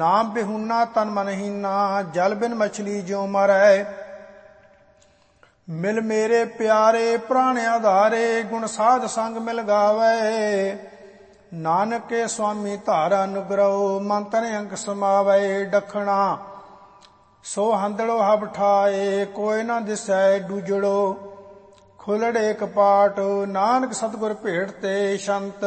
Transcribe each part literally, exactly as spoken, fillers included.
ਨਾਮ ਬਿਹੁਨਾ ਤਨ ਮਨ ਹੀਨਾ, ਜਲ ਬਿਨ ਮਛਲੀ ਜਿਉ ਮਰੈ। ਮਿਲ ਮੇਰੇ ਪਿਆਰੇ ਪ੍ਰਾਣ ਆਧਾਰੇ, ਗੁਣ ਸਾਧ ਸੰਗ ਮਿਲ ਗਾਵੇ। ਨਾਨਕ ਕੇ ਸੁਆਮੀ ਧਾਰਾ ਅਨੁਗ੍ਰਹ, ਮਨ ਤਨ ਅੰਕ ਸਮਾਵੇ। ਡਖਣਾ ਸੋ ਹੰਦੜੋ ਹਬ ਠਾਏ, ਕੋਈ ਨਾ ਦਿਸੈ ਡੂਜੜੋ। ਖੁਲੜੇ ਕਪਾਟ ਨਾਨਕ ਸਤਿਗੁਰ ਭੇਟ ਤੇ ਸੰਤ,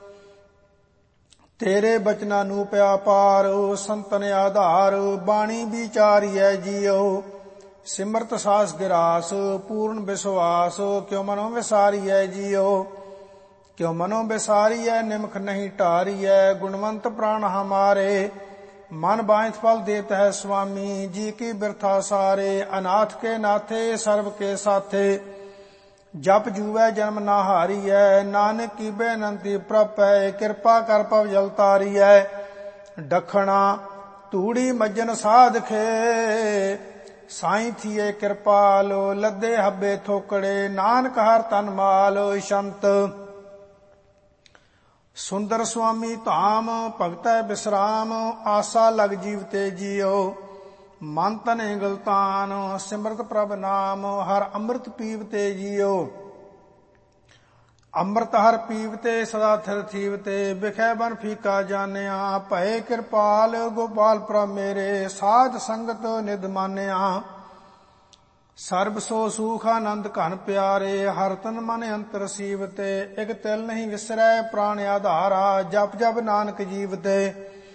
ਤੇਰੇ ਬਚਨਾਂ ਨੂੰ ਪਿਆ ਪਾਰ। ਸੰਤਨ ਆਧਾਰ ਬਾਣੀ ਵਿਚਾਰੀਐ ਜੀਉ, ਸਿਮਰਤ ਸਾਸ ਗਿਰਾਸ ਪੂਰਨ ਵਿਸ਼ਵਾਸ। ਕਿਉ ਮਨੋ ਵਿਸਾਰੀਐ ਜੀਉ, ਕਿਉ ਮਨੋ ਵਿਸਾਰੀਐ ਨਿਮਖ ਨਹੀਂ ਢਾਰੀਐ। ਗੁਣਵੰਤ ਪ੍ਰਾਣ ਹਮਾਰੇ, ਮਨ ਬਾਂਝ ਫਲ ਦੇਤ ਹੈ ਸੁਆਮੀ। ਜੀ ਕੀ ਬਿਰਥਾ ਸਾਰੇ, ਅਨਾਥ ਕੇ ਨਾਥੇ ਸਰਬ ਕੇ ਸਾਥੇ। ਜਪ ਜੂਵੈ ਜਨਮ ਨਾ ਹਾਰੀਐ, ਨਾਨਕ ਕੀ ਬੇਨੰਤੀ ਪ੍ਰਪੈ। ਕਿਰਪਾ ਕਰ ਪਵ ਜਲ ਤਾਰੀਐ। ਡਖਣਾ ਧੂੜੀ ਮੱਜਨ ਸਾਧਖੇ, ਸਾਈਂ ਥੀਏ ਕਿਰਪਾਲੋ। ਲੱਦੇ ਹੱਬੇ ਥੋਕੜੇ, ਨਾਨਕ ਹਰ ਤਨ ਮਾਲ। ਸੰਤ ਸੁੰਦਰ ਸੁਆਮੀ ਧਾਮ, ਭਗਤੈ ਬਿਸਰਾਮ। ਆਸਾ ਲਗ ਜੀਵ ਤੇ ਜੀਉ, ਮਨ ਤਨੇ ਗਲਤਾਨ। ਸਿਮਰਤ ਪ੍ਰਭ ਨਾਮ, ਹਰ ਅੰਮ੍ਰਿਤ ਪੀਵ ਤੇ ਜੀਉ। ਅੰਮ੍ਰਿਤ ਹਰ ਪੀਵ ਤੇ ਸਦਾ ਥਿਰ ਥੀਵ ਤੇ। ਬਿਖੈ ਬਨ ਫੀਕਾ ਜਾਣਿਆ, ਭਏ ਕਿਰਪਾਲ ਗੋਪਾਲ ਪ੍ਰਭ ਮੇਰੇ। ਸਾਧ ਸੰਗਤ ਨਿਧ ਮਾਨਿਆ, ਸਰਬ ਸੋ ਸੂਖ ਆਨੰਦ ਘਨ ਪਿਆਰੇ। ਹਰ ਤਨ ਮਨ ਅੰਤਰ ਸੀਵ ਤੇ, ਇਕ ਤਿਲ ਨਹੀਂ ਵਿਸਰੈ ਪ੍ਰਾਣ ਆਧਾਰਾ। ਜਪ ਜਪ ਨਾਨਕ ਜੀਵ ਤੇ।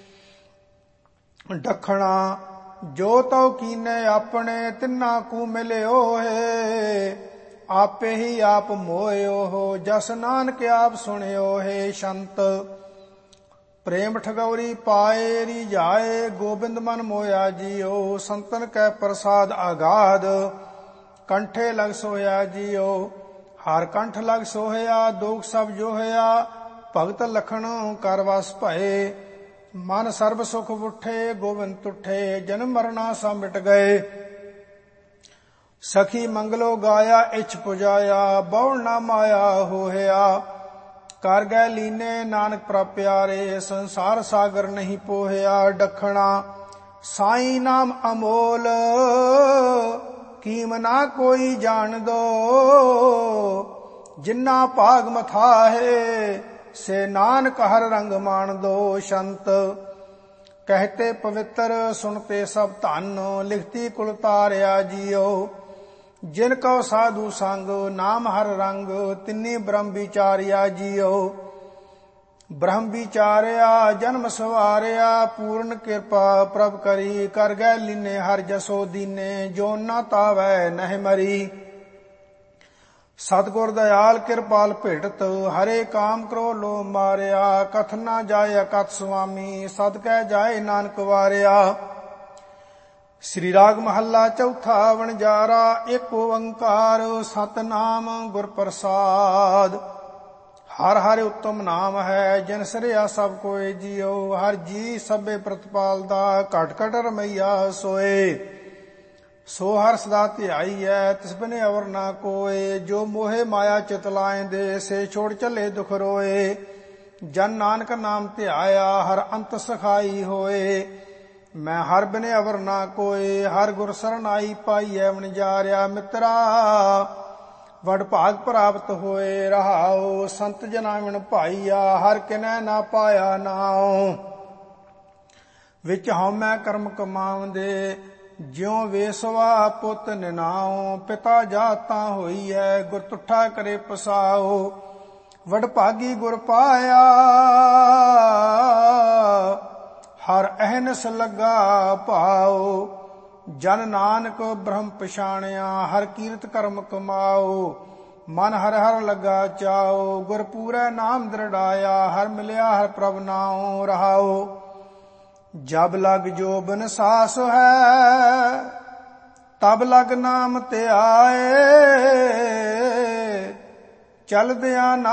ਡਖਣਾ ਜੋ ਤਉ ਕੀਨੇ ਆਪਣੇ, ਤਿੰਨਾ ਕੂ ਮਿਲਿਓ ਹੈ। ਆਪੇ ਹੀ ਆਪ ਮੋਇਓ ਹੋ, ਜਸ ਨਾਨਕ ਆਪ ਸੁਣਿਓ ਹੈ। ਸੰਤ ਪ੍ਰੇਮ ਠਗੌਰੀ ਪਾਏ ਰੀਝਾਏ, ਗੋਬਿੰਦ ਮਨ ਮੋਇਆ ਜੀਓ। ਸੰਤਨ ਕੈ ਪ੍ਰਸਾਦ ਆਗਾਦ, ਕੰਠੇ ਲਗ ਸੋਇਆ ਜੀਓ। ਹਰ ਕੰਠ ਲਗ ਸੋਹਿਆ, ਦੋਖ ਸਭ ਜੋਹਿਆ। ਭਗਤ ਲਖਣ ਕਰ ਵਸ ਭਏ, ਮਨ ਸਰਬ ਸੁਖ ਉਠੇ। ਗੋਬਿੰਦ ਤੁਠੇ, ਜਨਮ ਮਰਨਾ ਸਭ ਮਿਟ ਗਏ। ਸਖੀ ਮੰਗਲੋ ਗਾਇਆ, ਇਛ ਪੁਜਾਇਆ। ਬਹੁ ਨਾ ਮਾਇਆ ਹੋਇਆ, ਕਰ ਗਏ ਲੀਨੇ ਨਾਨਕ ਪ੍ਰਭ ਪਿਆਰੇ। ਸੰਸਾਰ ਸਾਗਰ ਨਹੀਂ ਪੋਹਿਆ। ਡਖਣਾ ਸਾਈ ਨਾਮ ਅਮੋਲ, ਕੀਮ ਨਾ ਕੋਈ ਜਾਣ ਦੋ। ਜਿਨਾ ਭਾਗ ਮਥਾ ਹੈ, ਸੇ ਨਾਨਕ ਹਰ ਰੰਗ ਮਾਣ ਦੋ। ਸੰਤ ਕਹਤੇ ਪਵਿੱਤਰ, ਸੁਣਤੇ ਸਭ ਧਨ। ਲਿਖਤੀ ਕੁਲ ਤਾਰਿਆ ਜੀਓ, ਜਿਨ ਕਉ ਸਾਧੂ ਸੰਗ। ਨਾਮ ਹਰ ਰੰਗ, ਤਿੰਨੀ ਬ੍ਰਹਮ ਵਿਚਾਰਿਆ ਜੀਓ। ਬ੍ਰਹਮ ਵਿਚਾਰਿਆ ਜਨਮ ਸਵਾਰਿਆ, ਪੂਰਨ ਕਿਰਪਾ ਪ੍ਰਭ ਕਰੀ। ਕਰ ਗਏ ਲੀਨੇ ਹਰ ਜਸੋ ਦੀਨੇ, ਜੋ ਨਾ ਤਾਵੈ ਨਹਿ ਮਰੀ। ਸਤਿਗੁਰ ਦਇਆਲ ਕਿਰਪਾਲ ਭੇਟਤ, ਹਰੇ ਕਾਮ ਕਰੋ ਲੋ ਮਾਰਿਆ। ਕਥ ਨਾ ਜਾਏ ਅਕਥ ਸੁਆਮੀ, ਸਦਕੈ ਜਾਏ ਨਾਨਕ ਵਾਰਿਆ। ਸ੍ਰੀ ਰਾਗ ਮਹੱਲਾ ਚੌਥਾ। ਵਣਜਾਰਾ ਏਕ ਓੰਕਾਰ, ਸਤਿਨਾਮ ਗੁਰ ਪ੍ਰਸਾਦ। ਹਰ ਹਰਿ ਉੱਤਮ ਨਾਮ ਹੈ, ਜਿਨ ਸਿਰਿਆ ਸਭ ਕੋਇ ਜੀਉ। ਹਰ ਜੀ ਸਭੇ ਪ੍ਰਤਪਾਲ ਦਾ, ਘਟ ਘਟ ਰਮਈਆ ਸੋਏ। ਸੋ ਹਰ ਸਦਾ ਧਿਆਈਐ, ਤਿਸ ਬਿਨੇ ਅਵਰ ਨਾ ਕੋਏ। ਜੋ ਮੋਹਿ ਮਾਇਆ ਚਿਤ ਲਾਇਂਦੇ, ਸੇ ਛੋੜ ਚੱਲੇ ਦੁਖ ਰੋਏ। ਜਨ ਨਾਨਕ ਨਾਮ ਧਿਆਇਆ, ਹਰ ਅੰਤ ਸਖਾਈ ਹੋਏ। ਮੈਂ ਹਰ ਬਿਨੇ ਅਵਰ ਨਾ ਕੋਏ, ਹਰ ਗੁਰ ਸਰਣ ਆਈ ਪਾਈਐ। ਵਣਜਾਰਿਆ ਮਿੱਤਰਾ ਵਡ ਭਾਗ ਪ੍ਰਾਪਤ ਹੋਏ। ਰਹਾਉ ਸੰਤ ਜਨਾ ਵਿਣ ਭਾਈਆ, ਹਰ ਕਿਨੈ ਨਾ ਪਾਇਆ ਨਾਉ। ਵਿੱਚ ਹਉਮੈ ਕਰਮ ਕਮਾਉਂਦੇ, ਜਿਉ ਵੇਸਵਾ ਪੁੱਤ ਨਿਨਾਉ। ਪਿਤਾ ਜਾਤਾ ਹੋਈਐ, ਗੁਰ ਤੁਠਾ ਕਰੇ ਪਸਾਉ। ਵਡ ਭਾਗੀ ਗੁਰ ਪਾਇਆ, ਹਰ ਅਹਨਸ ਲੱਗਾ ਭਾਉ। ਜਨ ਨਾਨਕ ਬ੍ਰਹਮ ਪਛਾਣਿਆ, ਹਰ ਕੀਰਤ ਕਰਮ ਕਮਾਉ। ਮਨ ਹਰ ਹਰ ਲੱਗਾ ਚਾਉ, ਗੁਰ ਪੂਰੈ ਨਾਮ ਦ੍ਰਿੜਾਇਆ। ਹਰ ਮਿਲਿਆ ਹਰ ਪ੍ਰਭ ਨਾਉ। ਰਹਾਉ ਜਬ ਲਗ ਜੋਬਨ ਸਾਸ ਹੈ, ਤਬ ਲਗ ਨਾਮ ਧਿਆਏ। ਚਲਦਿਆਂ